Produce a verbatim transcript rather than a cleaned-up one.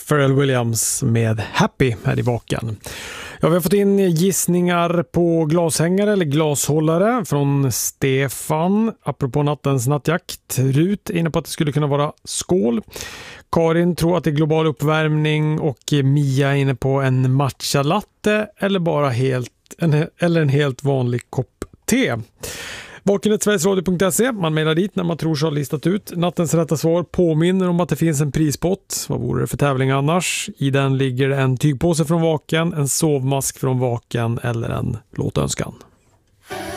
Pharrell Williams med Happy här i Vaken. Ja, vi har fått in gissningar på glashängare eller glashållare från Stefan apropå nattens nattjakt. Rut inne på att det skulle kunna vara skål. Karin tror att det är global uppvärmning och Mia inne på en matcha latte eller bara helt en, eller en helt vanlig kopp te. Vakenet sverigesradio punkt se. Man mejlar dit när man tror sig ha listat ut nattens rätta svar. Påminner om att det finns en prispott. Vad vore det för tävling annars? I den ligger en tygpåse från Vaken, en sovmask från Vaken eller en låtönskan.